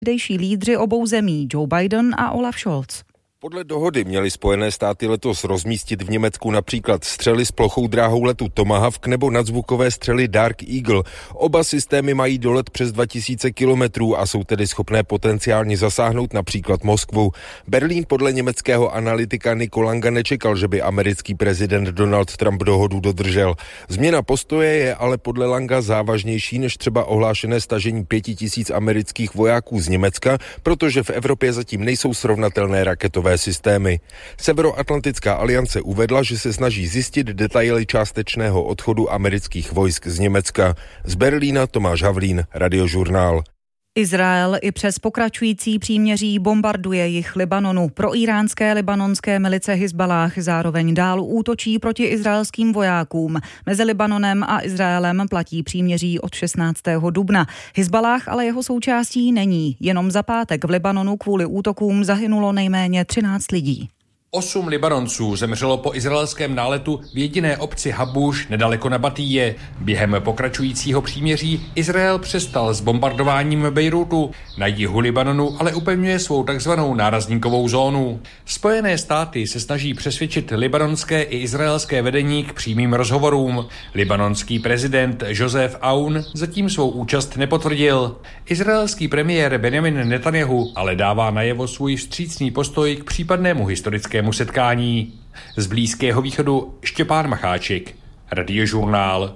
tehdejší lídři obou zemí Joe Biden a Olaf Scholz. Podle dohody měly Spojené státy letos rozmístit v Německu například střely s plochou dráhou letu Tomahawk nebo nadzvukové střely Dark Eagle. Oba systémy mají dolet přes 2000 kilometrů a jsou tedy schopné potenciálně zasáhnout například Moskvu. Berlín podle německého analytika Nico Langa nečekal, že by americký prezident Donald Trump dohodu dodržel. Změna postoje je ale podle Langa závažnější než třeba ohlášené stažení 5000 amerických vojáků z Německa, protože v Evropě zatím nejsou srovnatelné raketové systémy. Severoatlantická aliance uvedla, že se snaží zjistit detaily částečného odchodu amerických vojsk z Německa. Z Berlína Tomáš Havlín, Radiožurnál. Izrael i přes pokračující příměří bombarduje jih Libanonu. Proíránské libanonské milice Hizballáh zároveň dál útočí proti izraelským vojákům. Mezi Libanonem a Izraelem platí příměří od 16. dubna. Hizballáh ale jeho součástí není. Jenom za pátek v Libanonu kvůli útokům zahynulo nejméně 13 lidí. 8 Libanonců zemřelo po izraelském náletu v jediné obci Habuš nedaleko Nabatije. Během pokračujícího příměří Izrael přestal s bombardováním Bejrútu. Na jihu Libanonu ale upevňuje svou takzvanou nárazníkovou zónu. Spojené státy se snaží přesvědčit libanonské i izraelské vedení k přímým rozhovorům. Libanonský prezident Joseph Aoun zatím svou účast nepotvrdil. Izraelský premiér Benjamin Netanjahu ale dává najevo svůj vstřícný postoj k případnému historickému setkání. Z Blízkého východu Štěpán Macháček, Radiožurnál.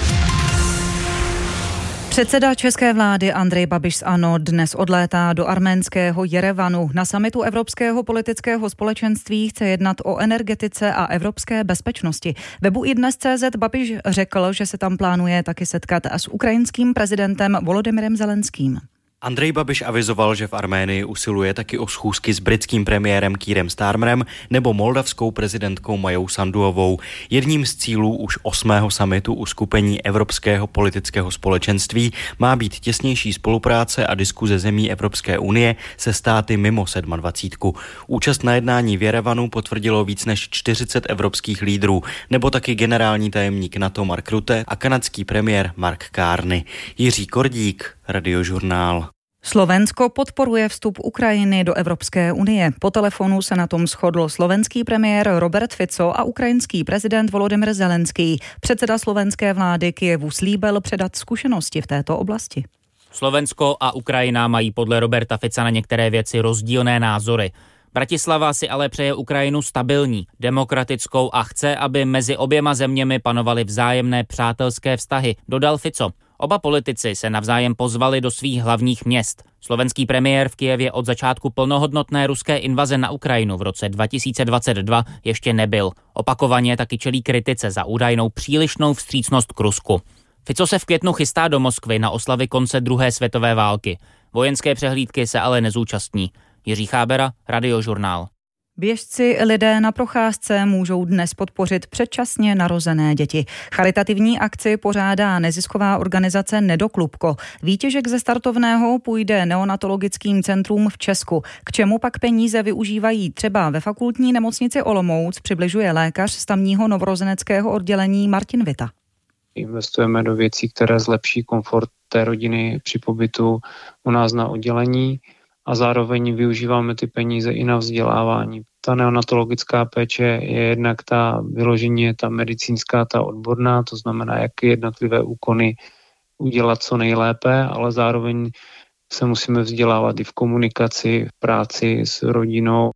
Předseda české vlády Andrej Babiš z ANO dnes odlétá do arménského Jerevanu. Na summitu Evropského politického společenství chce jednat o energetice a evropské bezpečnosti. Webu iDnes.cz Babiš řekl, že se tam plánuje taky setkat s ukrajinským prezidentem Volodymyrem Zelenským. Andrej Babiš avizoval, že v Arménii usiluje taky o schůzky s britským premiérem Keirem Starmerem nebo moldavskou prezidentkou Majou Sanduovou. Jedním z cílů už 8. summitu uskupení Evropského politického společenství má být těsnější spolupráce a diskuze zemí Evropské unie se státy mimo 27. Účast na jednání v Jerevanu potvrdilo víc než 40 evropských lídrů, nebo taky generální tajemník NATO Mark Rutte a kanadský premiér Mark Carney. Jiří Kordík, Radiožurnál. Slovensko podporuje vstup Ukrajiny do Evropské unie. Po telefonu se na tom shodl slovenský premiér Robert Fico a ukrajinský prezident Volodymyr Zelenský. Předseda slovenské vlády Kyjevu slíbil předat zkušenosti v této oblasti. Slovensko a Ukrajina mají podle Roberta Fica na některé věci rozdílné názory. Bratislava si ale přeje Ukrajinu stabilní, demokratickou a chce, aby mezi oběma zeměmi panovaly vzájemné přátelské vztahy, dodal Fico. Oba politici se navzájem pozvali do svých hlavních měst. Slovenský premiér v Kyjevě od začátku plnohodnotné ruské invaze na Ukrajinu v roce 2022 ještě nebyl. Opakovaně taky čelí kritice za údajnou přílišnou vstřícnost k Rusku. Fico se v květnu chystá do Moskvy na oslavy konce druhé světové války. Vojenské přehlídky se ale nezúčastní. Jiří Chábera, Radiožurnál. Běžci, lidé na procházce můžou dnes podpořit předčasně narozené děti. Charitativní akci pořádá nezisková organizace Nedoklubko. Výtěžek ze startovného půjde neonatologickým centrům v Česku. K čemu pak peníze využívají třeba ve fakultní nemocnici Olomouc, přibližuje lékař z tamního novorozeneckého oddělení Martin Vita. Investujeme do věcí, které zlepší komfort té rodiny při pobytu u nás na oddělení. A zároveň využíváme ty peníze i na vzdělávání. Ta neonatologická péče je jednak ta vyloženě ta medicínská, ta odborná, to znamená, jak jednotlivé úkony udělat co nejlépe, ale zároveň se musíme vzdělávat i v komunikaci, v práci s rodinou.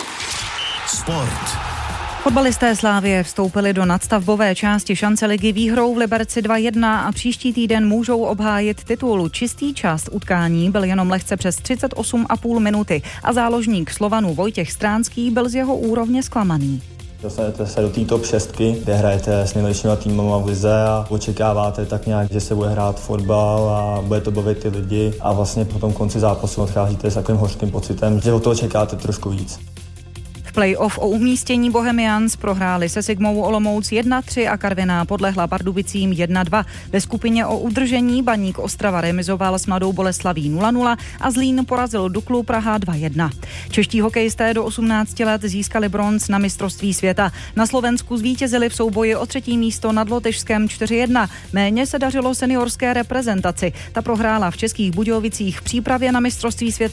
Sport. Fotbalisté Slavie vstoupili do nadstavbové části šance ligy výhrou v Liberci 2-1 a příští týden můžou obhájit titul. Čistý čas utkání byl jenom lehce přes 38,5 minuty a záložník Slovanu Vojtěch Stránský byl z jeho úrovně zklamaný. Dostanete se do té top 6, kde hrajete s nejlepšíma týmama v lize a očekáváte tak nějak, že se bude hrát fotbal a bude to bavit ty lidi a vlastně po tom konci zápasu odcházíte s takovým hořkým pocitem, že od toho čekáte trošku víc. Playoff o umístění Bohemians prohráli se Sigmou Olomouc 1-3 a Karviná podlehla Pardubicím 1-2. Ve skupině o udržení Baník Ostrava remizoval s Mladou Boleslaví 0-0 a Zlín porazil Duklu Praha 2-1. Čeští hokejisté do 18 let získali bronz na mistrovství světa. Na Slovensku zvítězili v souboji o 3. místo nad Lotyšskem 4-1. Méně se dařilo seniorské reprezentaci. Ta prohrála v Českých Budějovicích v přípravě na mistrovství světa